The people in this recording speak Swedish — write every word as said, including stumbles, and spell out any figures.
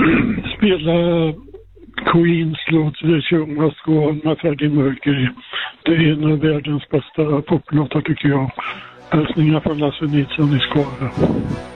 spela Queens låt The Show Must Go On med Freddie Mercury. Det är en av världens bästa poplåtar tycker jag. Hälsningar från Lasse Nilsson i Skara.